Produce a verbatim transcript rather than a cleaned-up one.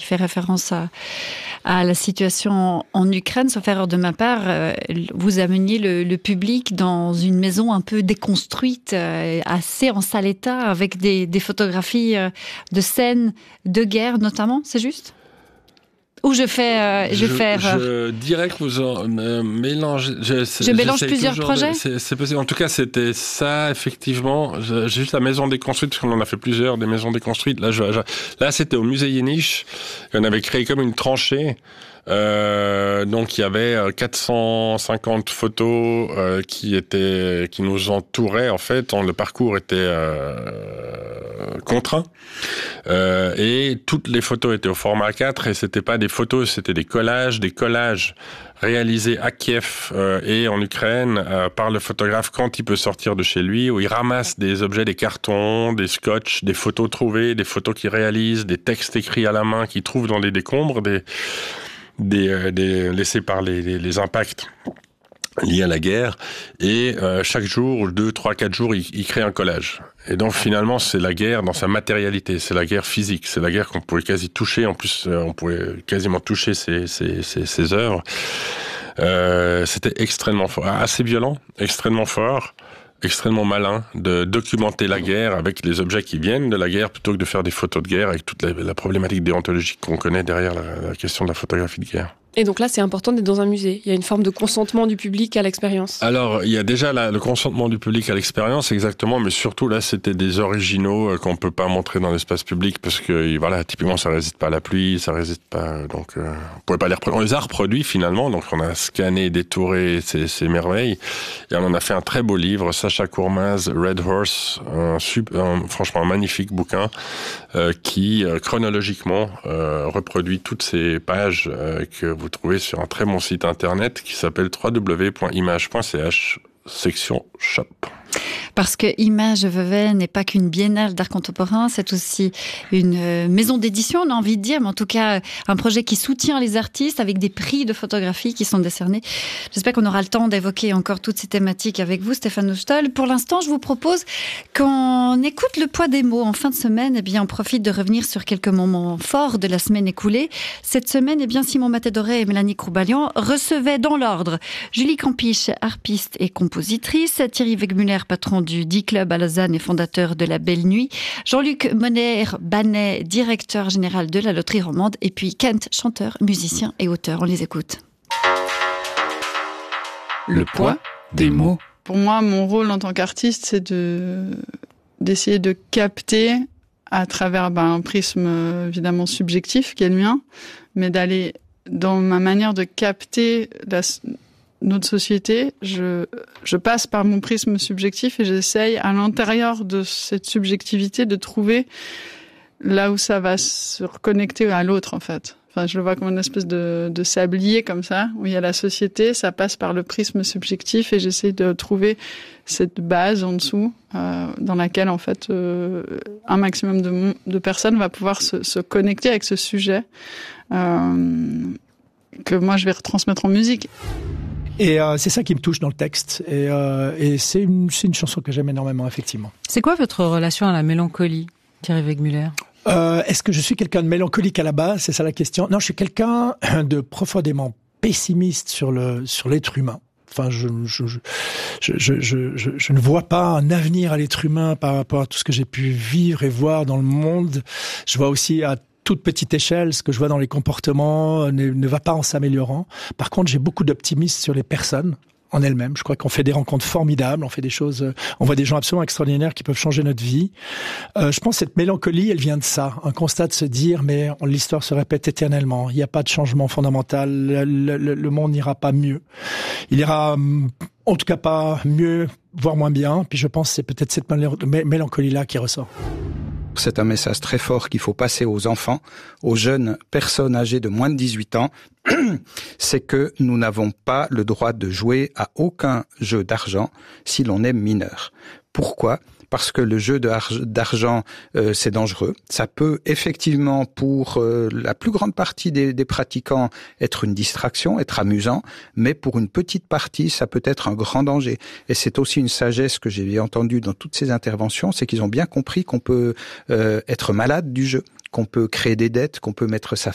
fait référence à, à la situation en Ukraine. Sauf erreur de ma part, euh, vous ameniez le, le public dans une maison un peu déconstruite, euh, assez en sale état, avec des, des photographies euh, de scènes de guerre notamment, c'est juste ? Ou je fais, euh, je, je fais erreur. Je dirais que vous en euh, mélangez. Je, je mélange plusieurs projets. De, c'est, c'est possible. En tout cas, c'était ça effectivement. J'ai juste la maison déconstruite parce qu'on en a fait plusieurs des maisons déconstruites. Là, je, je, là, c'était au musée Yéniche. On avait créé comme une tranchée. Euh, donc il y avait quatre cent cinquante photos euh, qui étaient, qui nous entouraient en fait. On, le parcours était euh, contraint euh, et toutes les photos étaient au format A quatre et c'était pas des photos, c'était des collages, des collages réalisés à Kiev euh, et en Ukraine euh, par le photographe quand il peut sortir de chez lui, où il ramasse des objets, des cartons, des scotch, des photos trouvées, des photos qu'il réalise, des textes écrits à la main qu'il trouve dans des décombres, des Des, euh, des laissés par les, les, les impacts liés à la guerre, et euh, chaque jour, deux, trois, quatre jours, il, il crée un collage. Et donc finalement, c'est la guerre dans sa matérialité, c'est la guerre physique, c'est la guerre qu'on pouvait quasi toucher, en plus euh, on pouvait quasiment toucher ses, ses, ses, ses œuvres. Euh, c'était extrêmement fort, assez violent, extrêmement fort, extrêmement malin de documenter la guerre avec les objets qui viennent de la guerre plutôt que de faire des photos de guerre avec toute la, la problématique déontologique qu'on connaît derrière la, la question de la photographie de guerre. Et donc là, c'est important d'être dans un musée. Il y a une forme de consentement du public à l'expérience. Alors, il y a déjà la, le consentement du public à l'expérience, exactement, mais surtout là, c'était des originaux euh, qu'on peut pas montrer dans l'espace public parce que, voilà, typiquement, ça résiste pas à la pluie, ça résiste pas, donc euh, on pouvait pas les reproduire. On les a reproduits finalement, donc on a scanné, détouré ces, ces merveilles, et on en a fait un très beau livre, Sacha Kourmaz, Red Horse, un, super, un franchement un magnifique bouquin euh, qui euh, chronologiquement euh, reproduit toutes ces pages euh, que vous Vous trouvez sur un très bon site internet qui s'appelle w w w point image point c h section shop. Parce que Image Vevey n'est pas qu'une biennale d'art contemporain, c'est aussi une maison d'édition, on a envie de dire, mais en tout cas un projet qui soutient les artistes avec des prix de photographie qui sont décernés. J'espère qu'on aura le temps d'évoquer encore toutes ces thématiques avec vous, Stéphane Houchtol. Pour l'instant, je vous propose qu'on écoute le poids des mots. En fin de semaine, eh bien, on profite de revenir sur quelques moments forts de la semaine écoulée. Cette semaine, eh bien, Simon Matedoré et Mélanie Croubalian recevaient dans l'ordre Julie Campiche, harpiste et compositrice, Thierry Wegmuller, patron du D-Club à Lausanne et fondateur de la Belle Nuit, Jean-Luc Moner-Banet, directeur général de la Loterie Romande, et puis Kent, chanteur, musicien et auteur. On les écoute. Le poids des mots. Pour moi, mon rôle en tant qu'artiste, c'est de, d'essayer de capter à travers ben, un prisme évidemment subjectif qui est le mien, mais d'aller dans ma manière de capter la notre société, je, je passe par mon prisme subjectif et j'essaye à l'intérieur de cette subjectivité de trouver là où ça va se reconnecter à l'autre en fait. Enfin, je le vois comme une espèce de, de sablier comme ça, où il y a la société, ça passe par le prisme subjectif et j'essaye de trouver cette base en dessous euh, dans laquelle en fait euh, un maximum de, de personnes va pouvoir se, se connecter avec ce sujet euh, que moi je vais retransmettre en musique. Et euh, c'est ça qui me touche dans le texte. Et, euh, et c'est, une, c'est une chanson que j'aime énormément, effectivement. C'est quoi votre relation à la mélancolie, Thierry Wegmuller ? euh, Est-ce que je suis quelqu'un de mélancolique à la base ? C'est ça la question. Non, je suis quelqu'un de profondément pessimiste sur, le, sur l'être humain. Enfin, je, je, je, je, je, je, je, je ne vois pas un avenir à l'être humain par rapport à tout ce que j'ai pu vivre et voir dans le monde. Je vois aussi à toute petite échelle, ce que je vois dans les comportements ne, ne va pas en s'améliorant. Par contre, j'ai beaucoup d'optimisme sur les personnes en elles-mêmes. Je crois qu'on fait des rencontres formidables, on fait des choses, on voit des gens absolument extraordinaires qui peuvent changer notre vie. Euh, je pense que cette mélancolie, elle vient de ça. Un constat de se dire, mais l'histoire se répète éternellement. Il n'y a pas de changement fondamental. Le, le, le monde n'ira pas mieux. Il ira, en tout cas, pas mieux, voire moins bien. Puis je pense que c'est peut-être cette mélancolie-là qui ressort. C'est un message très fort qu'il faut passer aux enfants, aux jeunes personnes âgées de moins de dix-huit ans. C'est que nous n'avons pas le droit de jouer à aucun jeu d'argent si l'on est mineur. Pourquoi ? Parce que le jeu d'argent, euh, c'est dangereux. Ça peut effectivement, pour euh, la plus grande partie des, des pratiquants, être une distraction, être amusant, mais pour une petite partie, ça peut être un grand danger. Et c'est aussi une sagesse que j'ai entendue dans toutes ces interventions, c'est qu'ils ont bien compris qu'on peut euh, être malade du jeu, qu'on peut créer des dettes, qu'on peut mettre sa